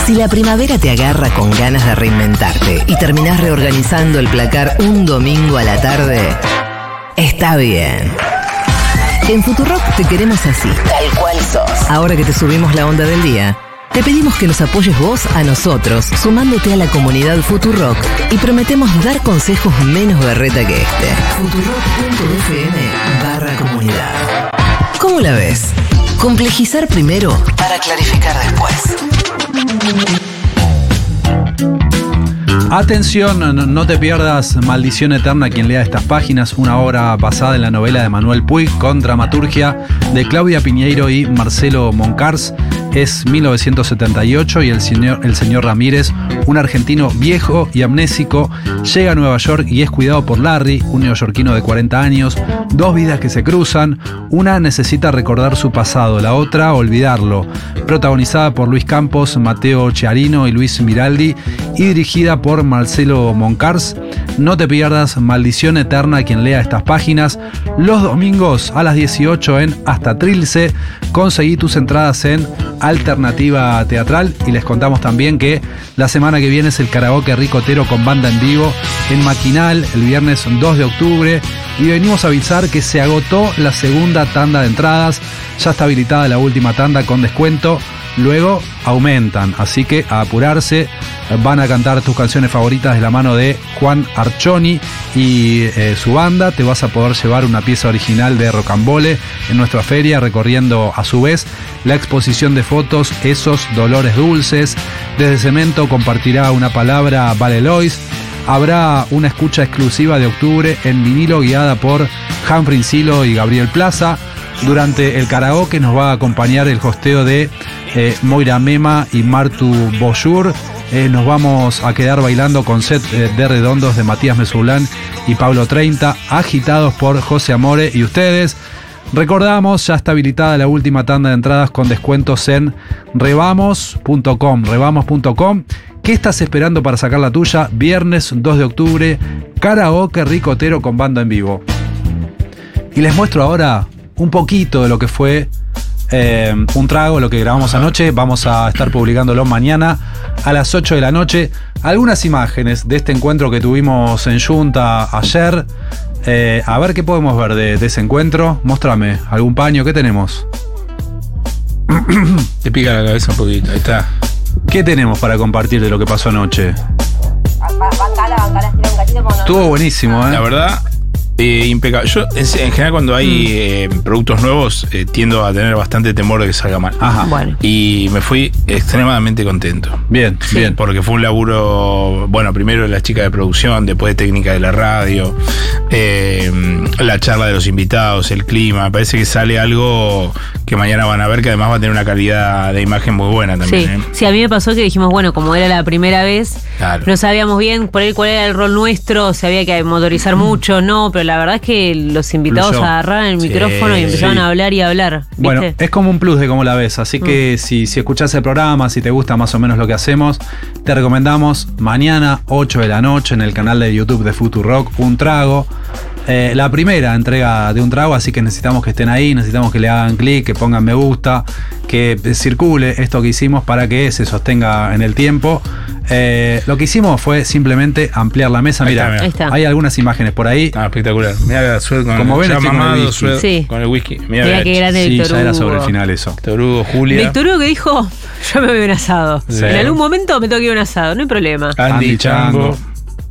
Si la primavera te agarra con ganas de reinventarte y terminás reorganizando el placar un domingo a la tarde, está bien. En Futurock te queremos así, tal cual sos. Ahora que te subimos la onda del día, te pedimos que nos apoyes vos a nosotros, sumándote a la comunidad Futurock, y prometemos dar consejos menos berreta que este. Futurock.fm/comunidad. ¿Cómo la ves? Complejizar primero para clarificar después. Atención, no te pierdas Maldición Eterna, quien lea estas páginas, una obra basada en la novela de Manuel Puig con dramaturgia de Claudia Piñeiro y Marcelo Moncars. Es 1978 y el señor Ramírez, un argentino viejo y amnésico, llega a Nueva York y es cuidado por Larry, un neoyorquino de 40 años. Dos vidas que se cruzan, una necesita recordar su pasado, la otra olvidarlo. Protagonizada por Luis Campos, Mateo Chiarino y Luis Miraldi y dirigida por Marcelo Moncars. No te pierdas Maldición Eterna, quien lea estas páginas, los domingos a las 18 en Hasta Trilce. Conseguí tus entradas en Alternativa Teatral y les contamos también que la semana que viene es el karaoke ricotero con banda en vivo en Maquinal el viernes 2 de octubre y venimos a avisar que se agotó la segunda tanda de entradas, ya está habilitada la última tanda con descuento, luego aumentan, así que a apurarse. Van a cantar tus canciones favoritas de la mano de Juan Archoni y su banda. Te vas a poder llevar una pieza original de Rocambole en nuestra feria, recorriendo a su vez la exposición de fotos Esos Dolores Dulces. Desde Cemento compartirá una palabra Vale Lois. Habrá una escucha exclusiva de octubre en vinilo guiada por Humphrey Silo y Gabriel Plaza. Durante el karaoke nos va a acompañar el hosteo de Moira Mema y Martu Boyur. Nos vamos a quedar bailando con set de redondos de Matías Mesoulán y Pablo 30, agitados por José Amore y ustedes. Recordamos, ya está habilitada la última tanda de entradas con descuentos en revamos.com. ¿Qué estás esperando para sacar la tuya? Viernes 2 de octubre, karaoke ricotero con banda en vivo. Y les muestro ahora un poquito de lo que fue Un Trago, lo que grabamos anoche. Vamos a estar publicándolo mañana a las 8 de la noche. Algunas imágenes de este encuentro que tuvimos en Junta ayer. A ver qué podemos ver de ese encuentro. Móstrame, algún paño, ¿qué tenemos? Te pica la cabeza un poquito, ahí está. ¿Qué tenemos para compartir de lo que pasó anoche? Bancala, estira un cachito. Estuvo buenísimo, La verdad, impecable. Yo, en general, cuando hay productos nuevos, tiendo a tener bastante temor de que salga mal. Ajá. Bueno. Y me fui extremadamente contento. Bien, bien. Porque fue un laburo, bueno, primero de la chica de producción, después de técnica de la radio, la charla de los invitados, el clima. Parece que sale algo que mañana van a ver, que además va a tener una calidad de imagen muy buena también. Sí, sí, a mí me pasó que dijimos, bueno, como era la primera vez, Claro. no sabíamos bien por ahí cuál era el rol nuestro, si había que motorizar mucho, no, pero la verdad es que los invitados Fluyó. agarraron el Sí, micrófono y empezaron sí. a hablar y a hablar. ¿Viste? Bueno, es como un plus de cómo la ves, así que si escuchás el programa, si te gusta más o menos lo que hacemos, te recomendamos mañana 8 de la noche en el canal de YouTube de Futurock, Un Trago. La primera entrega de Un Trago, así que necesitamos que estén ahí, necesitamos que le hagan clic, que pongan me gusta, que circule esto que hicimos para que se sostenga en el tiempo. Lo que hicimos fue simplemente ampliar la mesa. Ahí Mira, está, Ahí está. hay algunas imágenes por ahí. Ah, espectacular. Mira, Sued con Como ven, ya estoy con el mamado, whisky. Sued Sí. con el whisky. Mirá qué grande Sí, Víctor ya era Hugo. sobre el final eso. Víctor Hugo, Julia. Víctor Hugo que dijo, yo me voy a un asado. Sí. En algún momento me tengo que ir a un asado, no hay problema. Andy Andy Chango. Chango.